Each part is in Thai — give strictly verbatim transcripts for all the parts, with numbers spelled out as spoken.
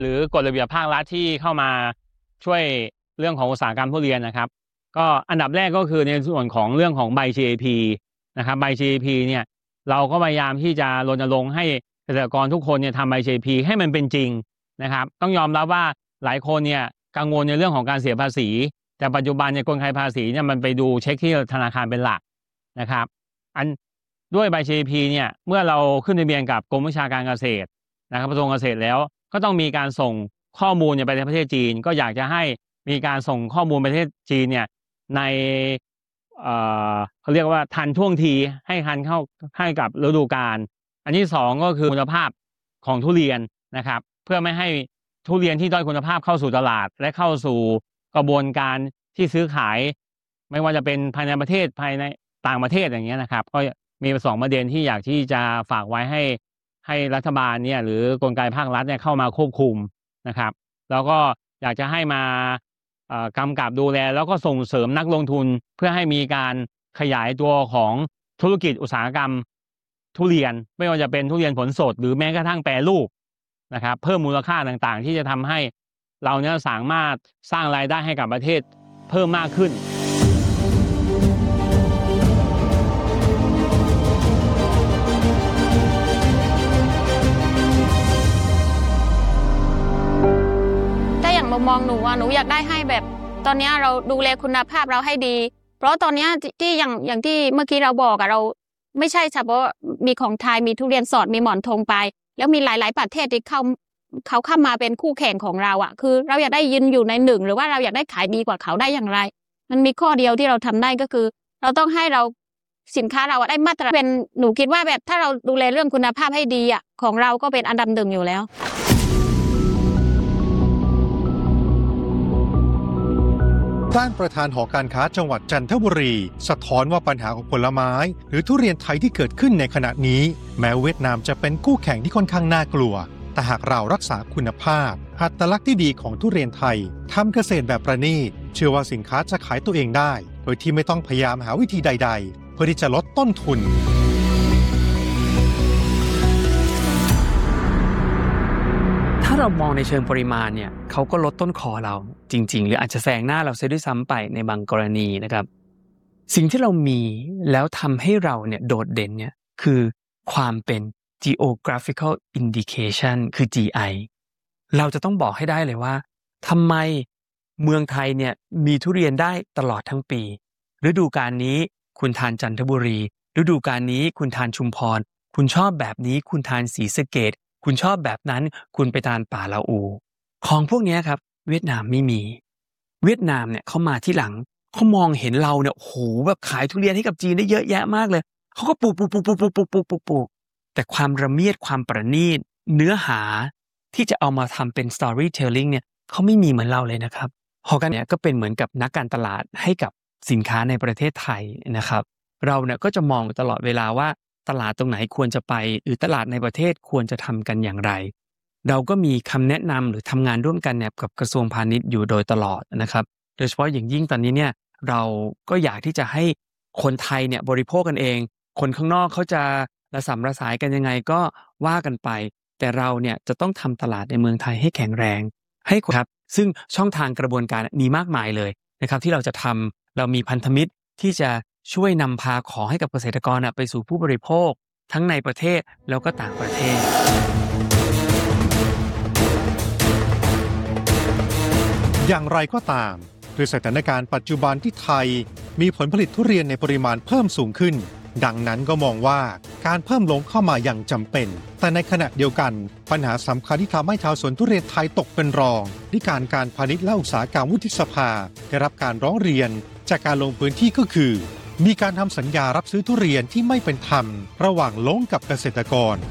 หรือกฎระเบียบภาครัฐที่เข้ามาช่วยเรื่องของอุตสาหกรรมทุเรียนนะครับก็อันดับแรกก็คือในส่วนของเรื่องของใบ จี เอ พี นะครับใบ จี เอ พี เนี่ยเราก็พยายามที่จะรณรงค์ให้เกษตรกรทุกคนเนี่ยทำใบ จี เอ พี ให้มันเป็นจริงนะครับต้องยอมรับว่าหลายคนเนี่ยกังวลในเรื่องของการเสียภาษีแต่ปัจจุบันเนี่ยกลไกภาษีเนี่ยมันไปดูเช็คที่ธนาคารเป็นหลักนะครับอันด้วยใบ จี เอ พี เนี่ยเมื่อเราขึ้นทะเบียนกับกรมวิชาการเกษตรนะครับกระทรวงเกษตรแล้วก็ต้องมีการส่งข้อมูลไปในประเทศจีนก็อยากจะให้มีการส่งข้อมูลประเทศจีนเนี่ยในเอ่อเขาเรียกว่าทันท่วงทีให้ทันเข้าให้กับฤดูกาลอันที่สองก็คือคุณภาพของทุเรียนนะครับเพื่อไม่ให้ทุเรียนที่ด้อยคุณภาพเข้าสู่ตลาดและเข้าสู่กระบวนการที่ซื้อขายไม่ว่าจะเป็นภายในประเทศภายในต่างประเทศอย่างเงี้ยนะครับก็มีสองประเด็นที่อยากที่จะฝากไว้ให้ให้รัฐบาลเนี่ยหรือกลไกภาครัฐเนี่ยเข้ามาควบคุมนะครับแล้วก็อยากจะให้มากำกับดูแลแล้วก็ส่งเสริมนักลงทุนเพื่อให้มีการขยายตัวของธุรกิจอุตสาหกรรมทุเรียนไม่ว่าจะเป็นทุเรียนผลสดหรือแม้กระทั่งแปรรูปนะครับเพิ่มมูลค่าต่างๆที่จะทำให้เราเนี่ยสามารถสร้างรายได้ให้กับประเทศเพิ่มมากขึ้นมุมมองหนูว่าหนูอยากได้ให้แบบตอนนี้เราดูแลคุณภาพเราให้ดีเพราะตอนนี้ที่อย่างอย่างที่เมื่อกี้เราบอกอะเราไม่ใช่เฉพาะมีของไทยมีทุเรียนสดมีหมอนทองไปแล้วมีหลายๆประเทศที่เข้าเขาเข้ามาเป็นคู่แข่งของเราอะคือเราอยากได้ยืนอยู่ในหนึ่งหรือว่าเราอยากได้ขายดีกว่าเขาได้อย่างไรมันมีข้อเดียวที่เราทำได้ก็คือเราต้องให้เราสินค้าเราได้มาตรฐานเป็นหนูคิดว่าแบบถ้าเราดูแลเรื่องคุณภาพให้ดีอะของเราก็เป็นอันดับหนึ่งอยู่แล้วด้านประธานหอการค้าจังหวัดจันทบุรีสะท้อนว่าปัญหาของผลไม้หรือทุเรียนไทยที่เกิดขึ้นในขณะนี้แม้เวียดนามจะเป็นคู่แข่งที่ค่อนข้างน่ากลัวแต่หากเรารักษาคุณภาพอัตลักษณ์ที่ดีของทุเรียนไทยทำเกษตรแบบประณีตเชื่อว่าสินค้าจะขายตัวเองได้โดยที่ไม่ต้องพยายามหาวิธีใดๆเพื่อที่จะลดต้นทุนถ้าเรามองในเชิงปริมาณเนี่ยเขาก็ลดต้นคอเราจริงๆหรืออาจจะแซงหน้าเราเสียด้วยซ้ำไปในบางกรณีนะครับสิ่งที่เรามีแล้วทำให้เราเนี่ยโดดเด่นเนี่ยคือความเป็น geographical indication คือ จี ไอ เราจะต้องบอกให้ได้เลยว่าทำไมเมืองไทยเนี่ยมีทุเรียนได้ตลอดทั้งปีฤดูกาลนี้คุณทานจันทบุรีฤดูกาลนี้คุณทานชุมพรคุณชอบแบบนี้คุณทานศรีสะเกษคุณชอบแบบนั้นคุณไปทานป่าละอูของพวกนี้ครับเวียดนามไม่มีเวียดนามเนี่ยเขามาที่หลังเขามองเห็นเราเนี่ยโอ้โหแบบขายทุเรียนให้กับจีนได้เยอะแยะมากเลยเขาก็ปลูกปลูกปลูกปลูกปลูกปลูกปลูกปลูกปลูกแต่ความระเมียดความประณีตเนื้อหาที่จะเอามาทำเป็น storytelling เนี่ยเขาไม่มีเหมือนเราเลยนะครับหอการเนี่ยก็เป็นเหมือนกับนักการตลาดให้กับสินค้าในประเทศไทยนะครับเราเนี่ยก็จะมองตลอดเวลาว่าตลาดตรงไหนควรจะไปหรือตลาดในประเทศควรจะทำกันอย่างไรเราก็มีคำแนะนำหรือทำงานร่วมกันเนี่ยกับกระทรวงพาณิชย์อยู่โดยตลอดนะครับโดยเฉพาะอย่างยิ่งตอนนี้เนี่ยเราก็อยากที่จะให้คนไทยเนี่ยบริโภคกันเองคนข้างนอกเขาจะระสำระสายกันยังไงก็ว่ากันไปแต่เราเนี่ยจะต้องทำตลาดในเมืองไทยให้แข็งแรงให้ครับซึ่งช่องทางกระบวนการมีมากมายเลยนะครับที่เราจะทำเรามีพันธมิตรที่จะช่วยนำพาของให้กับเกษตรกรไปสู่ผู้บริโภคทั้งในประเทศแล้วก็ต่างประเทศอย่างไรก็ตามด้วยสถานการณ์ปัจจุบันที่ไทยมีผลผลิตทุเรียนในปริมาณเพิ่มสูงขึ้นดังนั้นก็มองว่าการเพิ่มลงเข้ามาอย่างจำเป็นแต่ในขณะเดียวกันปัญหาสำคัญที่ทำให้ชาวสวนทุเรียนไทยตกเป็นรองที่การการพาณิชย์และอุตสาหกรรมวุฒิสภาได้รับการร้องเรียนจากการลงพื้นที่ก็คือมีการทำสัญญารับซื้อทุเรียนที่ไม่เป็นธรรมระหว่างลงกับเกษตรกร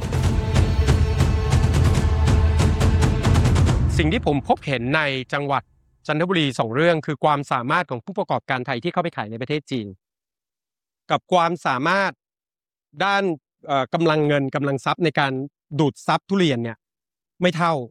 สิ่งที่ผมพบเห็นในจังหวัดจันทบุรีสองเรื่องคือความสามารถของผู้ประกอบการไทยที่เข้าไปขายในประเทศจีนกับความสามารถด้านกำลังเงินกำลังทรัพย์ในการดูดซับทุเรียนเนี่ยไม่เท่า